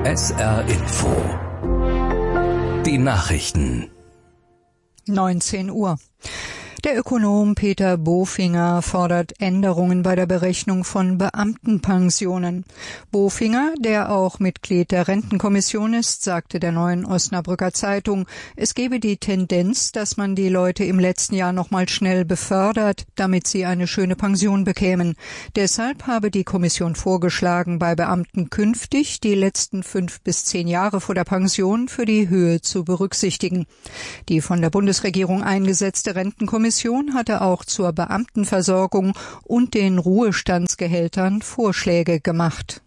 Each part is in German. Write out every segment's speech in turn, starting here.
SR Info. Die Nachrichten. 19 Uhr. Der Ökonom Peter Bofinger fordert Änderungen bei der Berechnung von Beamtenpensionen. Bofinger, der auch Mitglied der Rentenkommission ist, sagte der Neuen Osnabrücker Zeitung, es gebe die Tendenz, dass man die Leute im letzten Jahr noch mal schnell befördert, damit sie eine schöne Pension bekämen. Deshalb habe die Kommission vorgeschlagen, bei Beamten künftig die letzten 5 bis 10 Jahre vor der Pension für die Höhe zu berücksichtigen. Die von der Bundesregierung eingesetzte Rentenkommission hatte auch zur Beamtenversorgung und den Ruhestandsgehältern Vorschläge gemacht.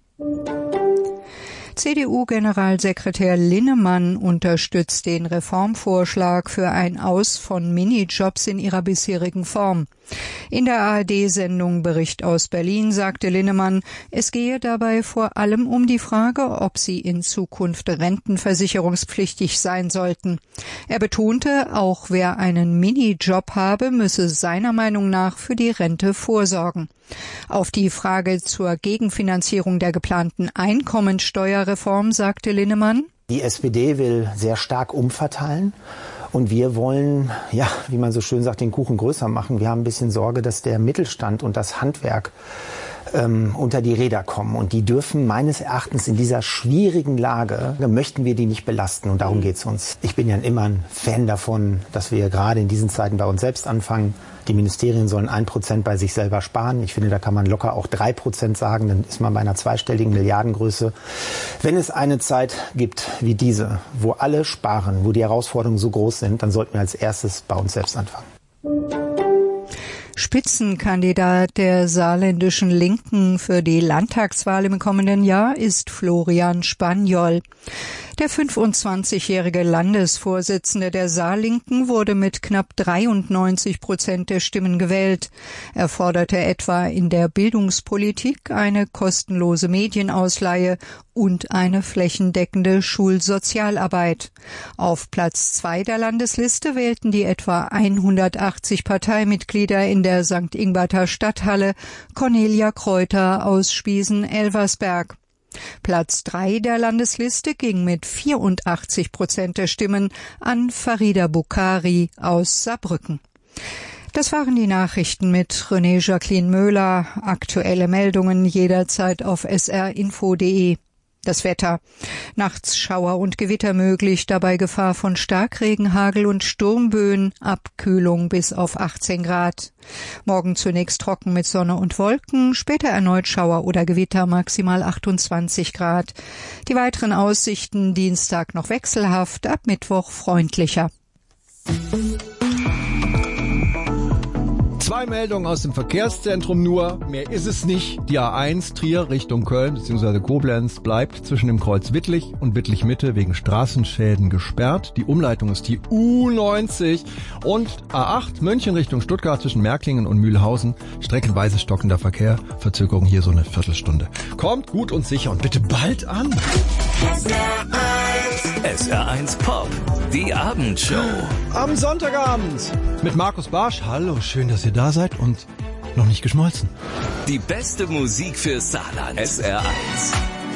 CDU-Generalsekretär Linnemann unterstützt den Reformvorschlag für ein Aus von Minijobs in ihrer bisherigen Form. In der ARD-Sendung Bericht aus Berlin sagte Linnemann, es gehe dabei vor allem um die Frage, ob sie in Zukunft rentenversicherungspflichtig sein sollten. Er betonte, auch wer einen Minijob habe, müsse seiner Meinung nach für die Rente vorsorgen. Auf die Frage zur Gegenfinanzierung der geplanten Einkommensteuerreform sagte Linnemann, die SPD will sehr stark umverteilen. Und wir wollen, ja, wie man so schön sagt, den Kuchen größer machen. Wir haben ein bisschen Sorge, dass der Mittelstand und das Handwerk unter die Räder kommen. Und die dürfen meines Erachtens in dieser schwierigen Lage, möchten wir die nicht belasten. Und darum geht's uns. Ich bin ja immer ein Fan davon, dass wir gerade in diesen Zeiten bei uns selbst anfangen. Die Ministerien sollen 1% bei sich selber sparen. Ich finde, da kann man locker auch 3% sagen. Dann ist man bei einer zweistelligen Milliardengröße. Wenn es eine Zeit gibt wie diese, wo alle sparen, wo die Herausforderungen so groß sind, dann sollten wir als erstes bei uns selbst anfangen. Spitzenkandidat der saarländischen Linken für die Landtagswahl im kommenden Jahr ist Florian Spaniol. Der 25-jährige Landesvorsitzende der Saarlinken wurde mit knapp 93% der Stimmen gewählt. Er forderte etwa in der Bildungspolitik eine kostenlose Medienausleihe und eine flächendeckende Schulsozialarbeit. Auf Platz 2 der Landesliste wählten die etwa 180 Parteimitglieder in der St. Ingberter Stadthalle Cornelia Kreuter aus Spiesen-Elversberg. Platz 3 der Landesliste ging mit 84% der Stimmen an Farida Bukhari aus Saarbrücken. Das waren die Nachrichten mit René Jacqueline Möhler. Aktuelle Meldungen jederzeit auf srinfo.de. Das Wetter. Nachts Schauer und Gewitter möglich, dabei Gefahr von Starkregen, Hagel und Sturmböen, Abkühlung bis auf 18 Grad. Morgen zunächst trocken mit Sonne und Wolken, später erneut Schauer oder Gewitter, maximal 28 Grad. Die weiteren Aussichten Dienstag noch wechselhaft, ab Mittwoch freundlicher. 2 Meldungen aus dem Verkehrszentrum nur, mehr ist es nicht. Die A1 Trier Richtung Köln bzw. Koblenz bleibt zwischen dem Kreuz Wittlich und Wittlich-Mitte wegen Straßenschäden gesperrt. Die Umleitung ist die U90 und A8 München Richtung Stuttgart zwischen Märklingen und Mühlhausen. Streckenweise stockender Verkehr, Verzögerung hier so eine Viertelstunde. Kommt gut und sicher und bitte bald an. SR1 Pop, die Abendshow. Am Sonntagabend mit Markus Barsch. Hallo, schön, dass ihr da seid und noch nicht geschmolzen. Die beste Musik für Saarland. SR1.